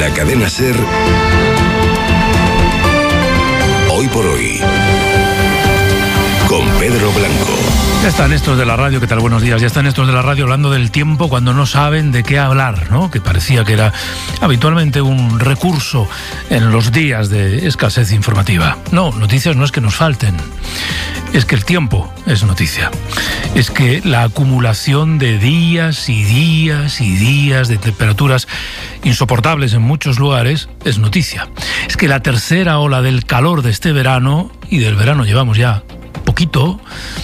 la cadena SER, Hoy por Hoy, con Pedro Blanco. Ya están estos de la radio, ¿qué tal? Buenos días. Ya están estos de la radio hablando del tiempo cuando no saben de qué hablar, ¿no? Que parecía que era habitualmente un recurso en los días de escasez informativa. No, noticias no es que nos falten, es que el tiempo es noticia. Es que la acumulación de días y días y días de temperaturas insoportables en muchos lugares es noticia. Es que la tercera ola del calor de este verano, y del verano llevamos ya poquito,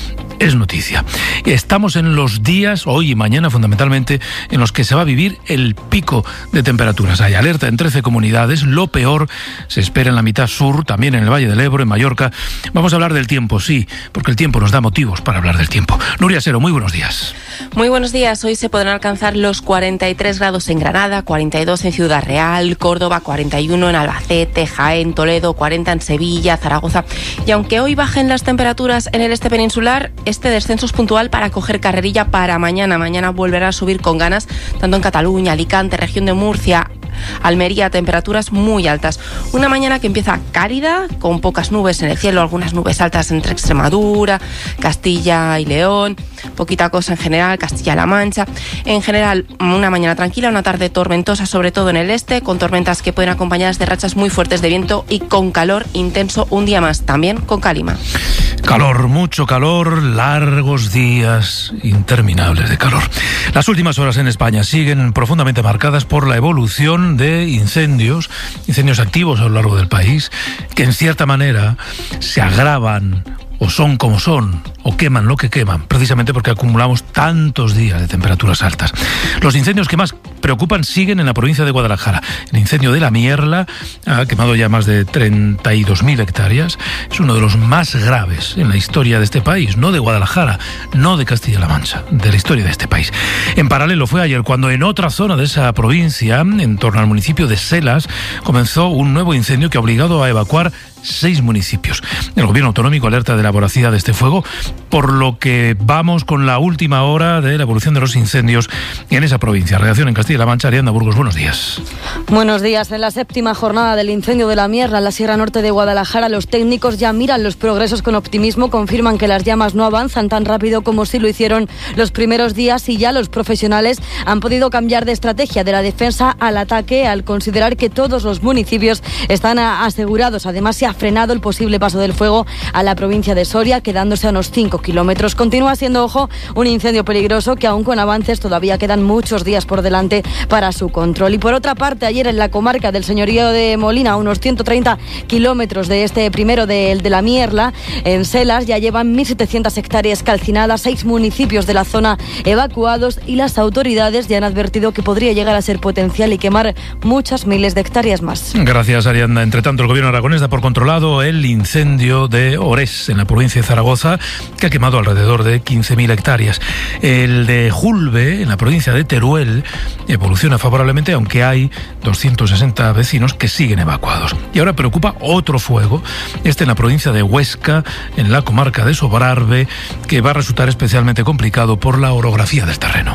es noticia. Estamos en los días, hoy y mañana fundamentalmente, en los que se va a vivir el pico de temperaturas. Hay alerta en 13 comunidades, lo peor se espera en la mitad sur, también en el Valle del Ebro, en Mallorca. Vamos a hablar del tiempo, sí, porque el tiempo nos da motivos para hablar del tiempo. Nuria Sero, muy buenos días. Muy buenos días. Hoy se podrán alcanzar los 43 grados en Granada, 42 en Ciudad Real, Córdoba, 41 en Albacete, Jaén, Toledo, 40 en Sevilla, Zaragoza. Y aunque hoy bajen las temperaturas en el este peninsular, este descenso es puntual para coger carrerilla para mañana. Mañana volverá a subir con ganas, tanto en Cataluña, Alicante, región de Murcia, Almería, temperaturas muy altas. Una mañana que empieza cálida, con pocas nubes en el cielo, algunas nubes altas entre Extremadura, Castilla y León, poquita cosa en general, Castilla-La Mancha. En general, una mañana tranquila, una tarde tormentosa, sobre todo en el este, con tormentas que pueden acompañadas de rachas muy fuertes de viento y con calor intenso un día más, también con calima. Calor, mucho calor, largos días interminables de calor. Las últimas horas en España siguen profundamente marcadas por la evolución de incendios activos a lo largo del país, que en cierta manera se agravan o son como son, o queman lo que queman, precisamente porque acumulamos tantos días de temperaturas altas. Los incendios que más preocupan siguen en la provincia de Guadalajara. El incendio de la Mierla ha quemado ya más de 32.000 hectáreas. Es uno de los más graves en la historia de este país, no de Guadalajara, no de Castilla-La Mancha, de la historia de este país. En paralelo fue ayer cuando en otra zona de esa provincia, en torno al municipio de Selas, comenzó un nuevo incendio que ha obligado a evacuar 6 municipios. El gobierno autonómico alerta de la voracidad de este fuego, por lo que vamos con la última hora de la evolución de los incendios en esa provincia. Redacción en Castilla-La Mancha, Ariadna Burgos, buenos días. Buenos días. En la 7ª jornada del incendio de la Mierla en la Sierra Norte de Guadalajara, los técnicos ya miran los progresos con optimismo, confirman que las llamas no avanzan tan rápido como sí lo hicieron los primeros días y ya los profesionales han podido cambiar de estrategia de la defensa al ataque al considerar que todos los municipios están asegurados. Además, se ha frenado el posible paso del fuego a la provincia de Soria, quedándose a unos 5 kilómetros. Continúa siendo, ojo, un incendio peligroso que aún con avances todavía quedan muchos días por delante para su control. Y por otra parte, ayer en la comarca del Señorío de Molina, a unos 130 kilómetros de este primero de la Mierla, en Selas, ya llevan 1.700 hectáreas calcinadas, 6 municipios de la zona evacuados y las autoridades ya han advertido que podría llegar a ser potencial y quemar muchas miles de hectáreas más. Gracias, Ariadna. Entre tanto, el gobierno aragonés da por controlado el incendio de Orés, en la provincia de Zaragoza, que ha quemado alrededor de 15.000 hectáreas. El de Julbe, en la provincia de Teruel, evoluciona favorablemente, aunque hay 260 vecinos que siguen evacuados. Y ahora preocupa otro fuego, en la provincia de Huesca, en la comarca de Sobrarbe, que va a resultar especialmente complicado por la orografía del terreno.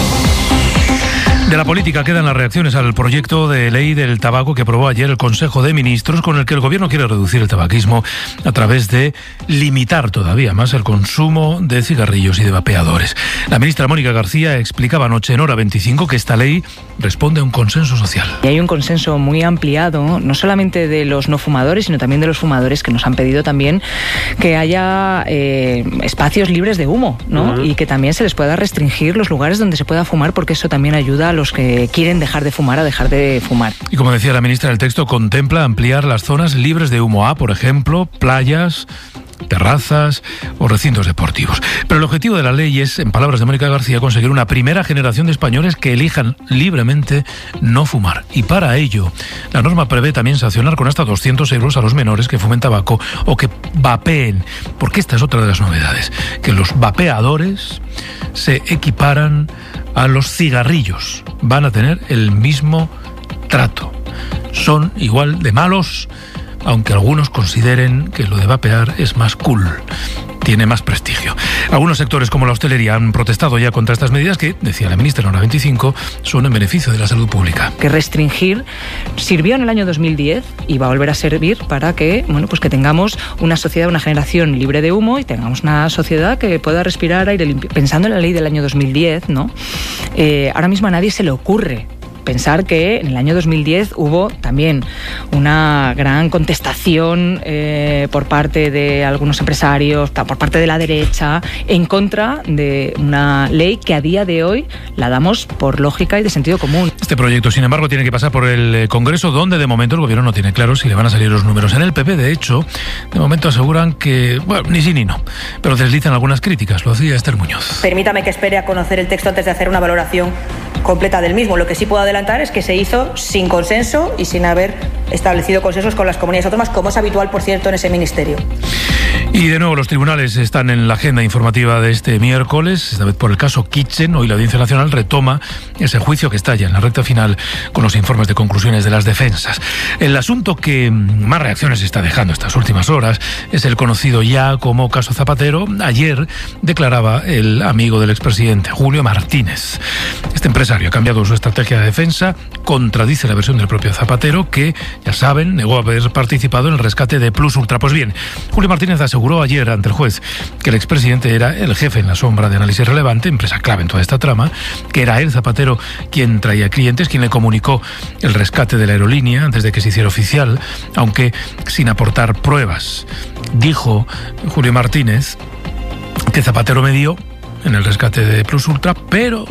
De la política quedan las reacciones al proyecto de ley del tabaco que aprobó ayer el Consejo de Ministros, con el que el gobierno quiere reducir el tabaquismo a través de limitar todavía más el consumo de cigarrillos y de vapeadores. La ministra Mónica García explicaba anoche en Hora 25 que esta ley responde a un consenso social. Y hay un consenso muy ampliado, no solamente de los no fumadores, sino también de los fumadores, que nos han pedido también que haya espacios libres de humo, ¿no? Y que también se les pueda restringir los lugares donde se pueda fumar, porque eso también ayuda a los que quieren dejar de fumar a dejar de fumar. Y como decía la ministra, el texto contempla ampliar las zonas libres de humo a, por ejemplo, playas, terrazas o recintos deportivos. Pero el objetivo de la ley es, en palabras de Mónica García, conseguir una primera generación de españoles que elijan libremente no fumar. Y para ello, la norma prevé también sancionar con hasta 200 euros a los menores que fumen tabaco o que vapeen, porque esta es otra de las novedades, que los vapeadores se equiparan a los cigarrillos. Van a tener el mismo trato. Son igual de malos, aunque algunos consideren que lo de vapear es más cool. tiene más prestigio. Algunos sectores como la hostelería han protestado ya contra estas medidas que, decía la ministra en Hora 25, son en beneficio de la salud pública. Que restringir sirvió en el año 2010 y va a volver a servir para que, pues que tengamos una sociedad, una generación libre de humo y tengamos una sociedad que pueda respirar aire limpio. Pensando en la ley del año 2010, ¿no? Ahora mismo a nadie se le ocurre pensar que en el año 2010 hubo también una gran contestación por parte de algunos empresarios, por parte de la derecha, en contra de una ley que a día de hoy la damos por lógica y de sentido común. Este proyecto, sin embargo, tiene que pasar por el Congreso, donde de momento el Gobierno no tiene claro si le van a salir los números. En el PP, de hecho, de momento aseguran que, ni sí ni no, pero deslizan algunas críticas. Lo hacía Esther Muñoz. Permítame que espere a conocer el texto antes de hacer una valoración completa del mismo. Lo que sí puedo adelantar es que se hizo sin consenso y sin haber establecido consensos con las comunidades autónomas, como es habitual, por cierto, en ese ministerio. Y de nuevo los tribunales están en la agenda informativa de este miércoles, esta vez por el caso Kitchen. Hoy la Audiencia Nacional retoma ese juicio que está ya en la recta final con los informes de conclusiones de las defensas. El asunto que más reacciones está dejando estas últimas horas es el conocido ya como caso Zapatero. Ayer declaraba el amigo del expresidente, Julio Martínez. Este empresario ha cambiado su estrategia de defensa, contradice la versión del propio Zapatero, que, ya saben, negó haber participado en el rescate de Plus Ultra. Pues bien, Julio Martínez aseguró ayer ante el juez que el expresidente era el jefe en la sombra de Análisis Relevante, empresa clave en toda esta trama, que era él, Zapatero, quien traía clientes, quien le comunicó el rescate de la aerolínea antes de que se hiciera oficial, aunque sin aportar pruebas. Dijo Julio Martínez que Zapatero me dio en el rescate de Plus Ultra, pero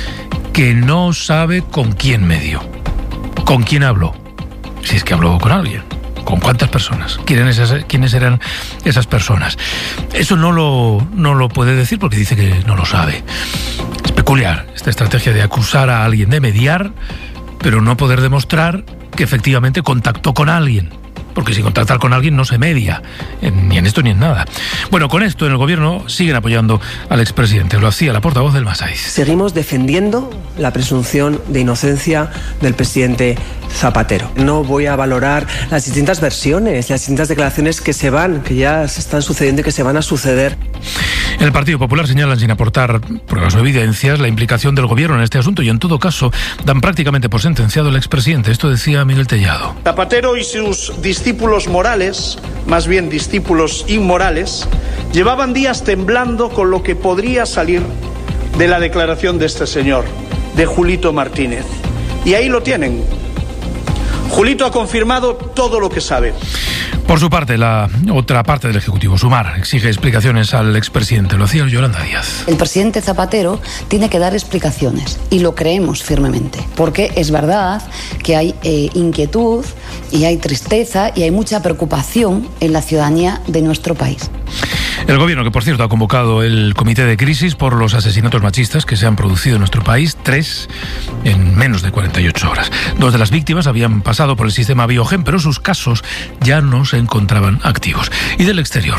que no sabe con quién me dio, con quién habló, si es que habló con alguien. ¿Con cuántas personas? ¿Quiénes eran esas personas? Eso no lo puede decir porque dice que no lo sabe. Es peculiar esta estrategia de acusar a alguien de mediar, pero no poder demostrar que efectivamente contactó con alguien. Porque sin contactar con alguien no se media, ni en esto ni en nada. Bueno, con esto en el Gobierno siguen apoyando al expresidente. Lo hacía la portavoz del Masaiz. Seguimos defendiendo la presunción de inocencia del presidente Zapatero. No voy a valorar las distintas versiones, las distintas declaraciones que ya se están sucediendo y que se van a suceder. En el Partido Popular señalan, sin aportar pruebas o evidencias, la implicación del Gobierno en este asunto y, en todo caso, dan prácticamente por sentenciado al expresidente. Esto decía Miguel Tellado. Zapatero y sus discípulos morales, más bien discípulos inmorales, llevaban días temblando con lo que podría salir de la declaración de este señor, de Julito Martínez. Y ahí lo tienen. Julito ha confirmado todo lo que sabe. Por su parte, la otra parte del Ejecutivo, Sumar, exige explicaciones al expresidente. Lo hacía Yolanda Díaz. El presidente Zapatero tiene que dar explicaciones y lo creemos firmemente, porque es verdad que hay inquietud y hay tristeza y hay mucha preocupación en la ciudadanía de nuestro país. El Gobierno, que por cierto ha convocado el comité de crisis por los asesinatos machistas que se han producido en nuestro país, 3 en menos de 48 horas. 2 de las víctimas habían pasado por el sistema Biogen, pero sus casos ya no se encontraban activos. Y del exterior.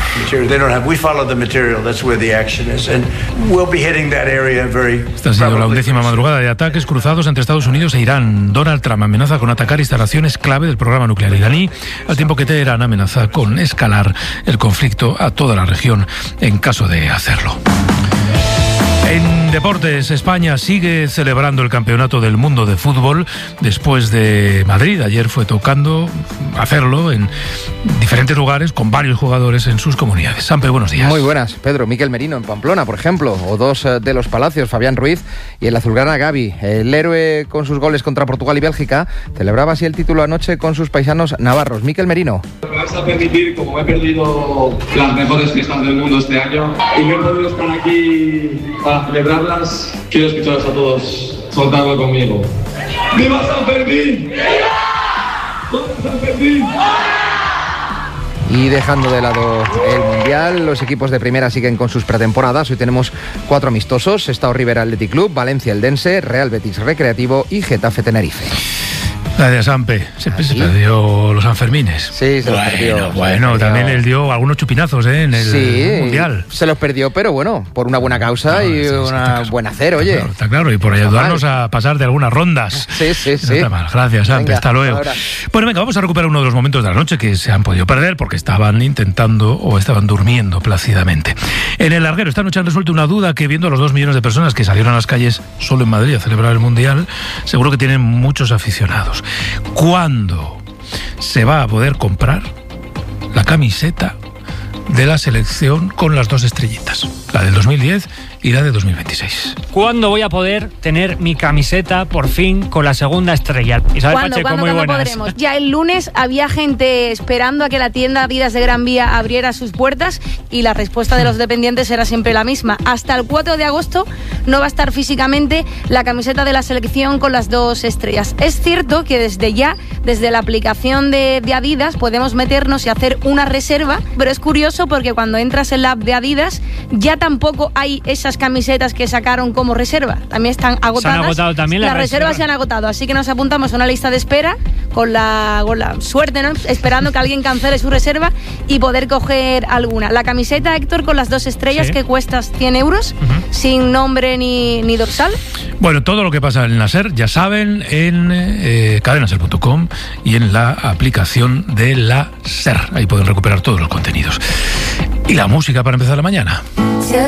Esta ha sido la 11ª madrugada de ataques cruzados entre Estados Unidos e Irán. Donald Trump amenaza con atacar instalaciones clave del programa nuclear iraní, al tiempo que Teherán amenaza con escalar el conflicto a toda la región en caso de hacerlo. En deportes, España sigue celebrando el Campeonato del Mundo de Fútbol después de Madrid. Ayer fue tocando hacerlo en diferentes lugares con varios jugadores en sus comunidades. Sampe, buenos días. Muy buenas, Pedro. Miquel Merino en Pamplona, por ejemplo, o 2 de los Palacios, Fabián Ruiz y el azulgrana Gavi. El héroe con sus goles contra Portugal y Bélgica celebraba así el título anoche con sus paisanos navarros. Miquel Merino. Me vas a permitir, como he perdido las mejores fiestas del mundo este año y no he podido estar aquí para celebrarlas, quiero escucharos a todos soltarlo conmigo. ¡Viva San Fermín! ¡Viva San Fermín! Y dejando de lado el Mundial, los equipos de primera siguen con sus pretemporadas. Hoy tenemos 4 amistosos: Sestao Rivera Athletic Club, Valencia Eldense, Real Betis Recreativo y Getafe Tenerife. Gracias, Sampe. Se perdió los Sanfermines. Sí, se los perdió. Bueno, también él dio algunos chupinazos en el Mundial. Se los perdió, pero bueno, por una buena causa buen hacer, oye. Está claro, y por ayudarnos a pasar de algunas rondas. Sí. No está mal. Gracias, Sampe. Hasta luego. Bueno, venga, vamos a recuperar uno de los momentos de la noche que se han podido perder porque estaban intentando o estaban durmiendo plácidamente. En el larguero esta noche han resuelto una duda que, viendo a los 2 millones de personas que salieron a las calles solo en Madrid a celebrar el Mundial, seguro que tienen muchos aficionados. ¿Cuándo se va a poder comprar la camiseta de la selección con las 2 estrellitas? La del 2010 y la de 2026. ¿Cuándo voy a poder tener mi camiseta por fin con la segunda estrella? Isabel Pacheco, muy buenas. Podremos? Ya el lunes había gente esperando a que la tienda Adidas de Gran Vía abriera sus puertas y la respuesta de los dependientes era siempre la misma. Hasta el 4 de agosto no va a estar físicamente la camiseta de la selección con las 2 estrellas. Es cierto que desde la aplicación de Adidas podemos meternos y hacer una reserva, pero es curioso porque cuando entras en la app de Adidas ya tampoco hay esas camisetas que sacaron como reserva. También están agotadas. Se han agotado también las reservas. Se han agotado, así que nos apuntamos a una lista de espera con la suerte, ¿no? Esperando que alguien cancele su reserva y poder coger alguna. La camiseta, Héctor, con las 2 estrellas, que cuesta 100 euros, sin nombre ni dorsal. Bueno, todo lo que pasa en la SER, ya saben, en cadenaser.com y en la aplicación de la SER. Ahí pueden recuperar todos los contenidos. Y la música para empezar la mañana.